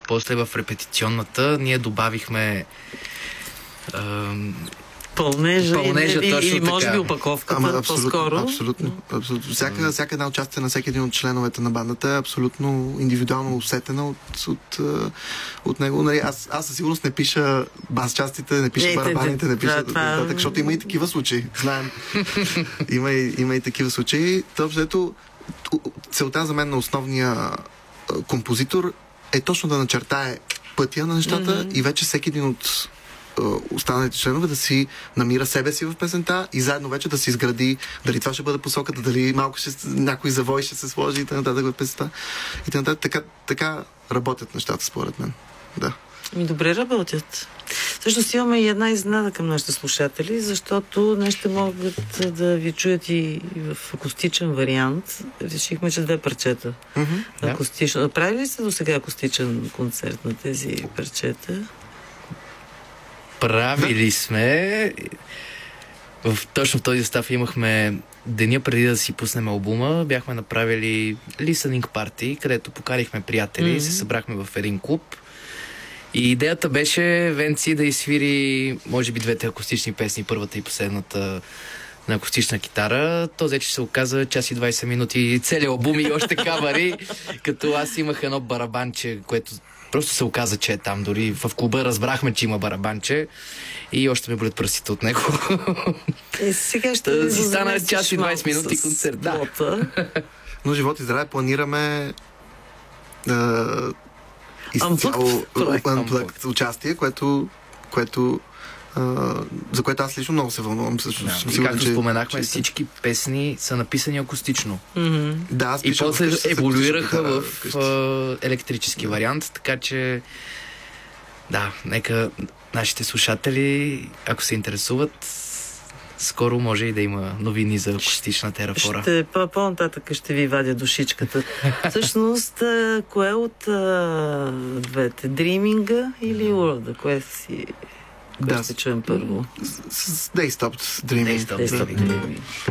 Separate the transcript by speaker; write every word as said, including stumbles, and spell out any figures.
Speaker 1: после в репетиционната ние добавихме ам,
Speaker 2: Пълнежа,
Speaker 1: Пълнежа,
Speaker 2: или,
Speaker 1: точно
Speaker 2: или може
Speaker 1: така.
Speaker 2: би опаковката,
Speaker 3: Ама, абсолютно,
Speaker 2: по-скоро.
Speaker 3: Абсолютно, абсолютно. Всяка, всяка една участие на всеки един от членовете на бандата е абсолютно индивидуално усетена от, от, от, от него. Нали, аз, аз със сигурност не пиша бас-частите, не пиша
Speaker 2: Е,
Speaker 3: барабаните, не пиша
Speaker 2: това-
Speaker 3: нататък, защото има и такива случаи. Знаем. има, и, има и такива случаи. Тъпщо, целта за мен на основния а, композитор е точно да начертае пътя на нещата mm-hmm. и вече всеки един от останалите членове да си намира себе си в песента и заедно вече да си изгради дали това ще бъде посоката, дали малко ще, някой завой ще се сложи и т.н. в песента. И т.н. Така, така работят нещата, според мен. Да.
Speaker 2: Ми добре работят. Всъщност имаме и една изненада към нашите слушатели, защото днес ще могат да ви чуят и в акустичен вариант. Решихме, че две парчета.
Speaker 3: Mm-hmm.
Speaker 2: Акустично. Правили ли сте до сега акустичен концерт на тези парчета?
Speaker 1: Правили сме. В, точно в този състав имахме деня преди да си пуснем албума, бяхме направили listening party, където покарихме приятели и mm-hmm. се събрахме в един клуб. И идеята беше Венци да изсвири, може би, двете акустични песни, първата и последната на акустична китара. То вече се оказа час и двайсет минути целият албум и още кавари, като аз имах едно барабанче, което просто се оказа, че е там. Дори в клуба разбрахме, че има барабанче и още ме болят пръстите от него.
Speaker 2: Е, сега ще
Speaker 1: да си стана час и двайсет минути концерт. Да.
Speaker 3: Но живот и здраве планираме да изцяло unplugged участие, което, което Uh, за което аз лично много се вълнувам. Също,
Speaker 1: да,
Speaker 3: съм
Speaker 1: и
Speaker 3: сигурен,
Speaker 1: както
Speaker 3: че,
Speaker 1: споменахме,
Speaker 3: че...
Speaker 1: всички песни са написани акустично.
Speaker 2: Mm-hmm.
Speaker 3: Да, аз
Speaker 1: и после еволюираха в, в uh, електрически вариант, така че да, нека нашите слушатели, ако се интересуват, скоро може и да има новини за акустична терафора.
Speaker 2: Ще, по-нататък ще ви вадя душичката. Всъщност, кое от а, двете? Дриминга или World? Кое си... Кое
Speaker 3: да,
Speaker 2: ще чуем първо?
Speaker 3: They Stopped Dreaming.
Speaker 2: They Stopped Dreaming.